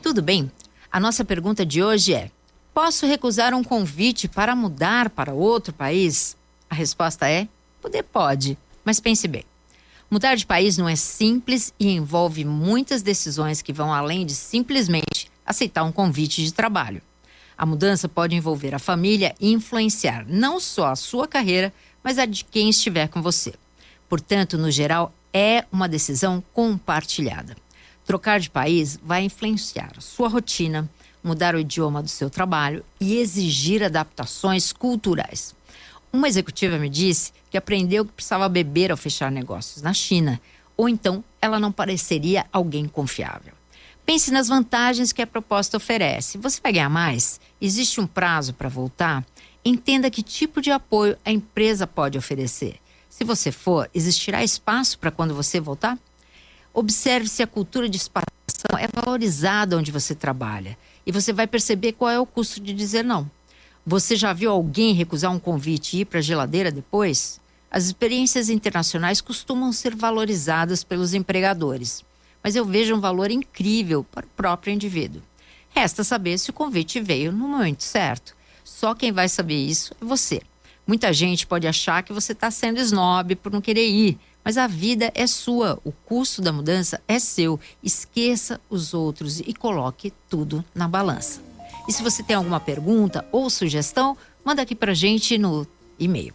Tudo bem? A nossa pergunta de hoje é: posso recusar um convite para mudar para outro país? A resposta é: poder pode, mas pense bem. Mudar de país não é simples e envolve muitas decisões que vão além de simplesmente aceitar um convite de trabalho. A mudança pode envolver a família e influenciar não só a sua carreira, mas a de quem estiver com você. Portanto, no geral, é uma decisão compartilhada. Trocar de país vai influenciar a sua rotina, mudar o idioma do seu trabalho e exigir adaptações culturais. Uma executiva me disse que aprendeu que precisava beber ao fechar negócios na China, ou então ela não pareceria alguém confiável. Pense nas vantagens que a proposta oferece. Você vai ganhar mais? Existe um prazo para voltar? Entenda que tipo de apoio a empresa pode oferecer. Se você for, existirá espaço para quando você voltar? Observe se a cultura de expatriação é valorizada onde você trabalha. E você vai perceber qual é o custo de dizer não. Você já viu alguém recusar um convite e ir para a geladeira depois? As experiências internacionais costumam ser valorizadas pelos empregadores, mas eu vejo um valor incrível para o próprio indivíduo. Resta saber se o convite veio no momento certo. Só quem vai saber isso é você. Muita gente pode achar que você está sendo snob por não querer ir, mas a vida é sua, o custo da mudança é seu. Esqueça os outros e coloque tudo na balança. E se você tem alguma pergunta ou sugestão, manda aqui pra gente no e-mail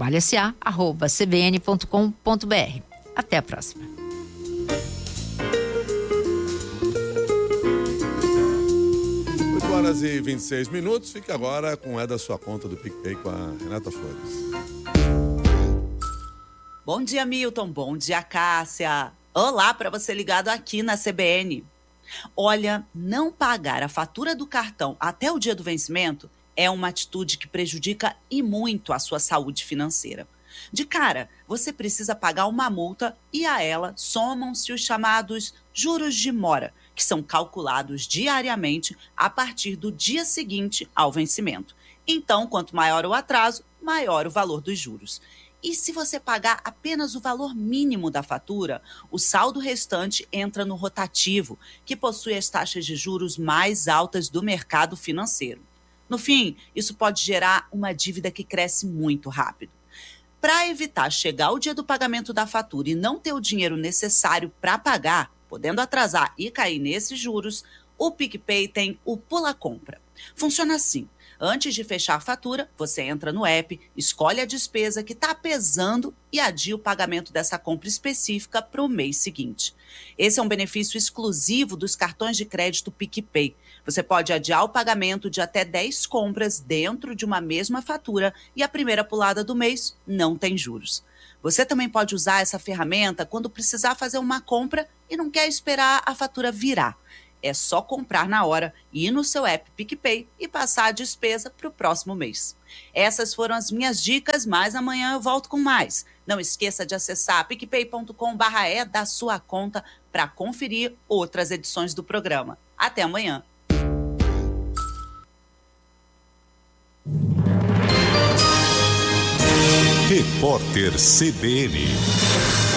trabalhosa@cbn.com.br. Até a próxima. Horas e 26 minutos. Fique agora com da sua conta do PicPay com a Renata Flores. Bom dia, Milton. Bom dia, Cássia. Olá para você ligado aqui na CBN. Olha, não pagar a fatura do cartão até o dia do vencimento é uma atitude que prejudica e muito a sua saúde financeira. De cara, você precisa pagar uma multa e a ela somam-se os chamados juros de mora, que são calculados diariamente a partir do dia seguinte ao vencimento. Então, quanto maior o atraso, maior o valor dos juros. E se você pagar apenas o valor mínimo da fatura, o saldo restante entra no rotativo, que possui as taxas de juros mais altas do mercado financeiro. No fim, isso pode gerar uma dívida que cresce muito rápido. Para evitar chegar o dia do pagamento da fatura e não ter o dinheiro necessário para pagar, podendo atrasar e cair nesses juros, o PicPay tem o Pula Compra. Funciona assim: antes de fechar a fatura, você entra no app, escolhe a despesa que está pesando e adia o pagamento dessa compra específica para o mês seguinte. Esse é um benefício exclusivo dos cartões de crédito PicPay. Você pode adiar o pagamento de até 10 compras dentro de uma mesma fatura e a primeira pulada do mês não tem juros. Você também pode usar essa ferramenta quando precisar fazer uma compra e não quer esperar a fatura virar. É só comprar na hora, ir no seu app PicPay e passar a despesa para o próximo mês. Essas foram as minhas dicas, mas amanhã eu volto com mais. Não esqueça de acessar picpay.com/e da sua conta para conferir outras edições do programa. Até amanhã. Repórter CBN.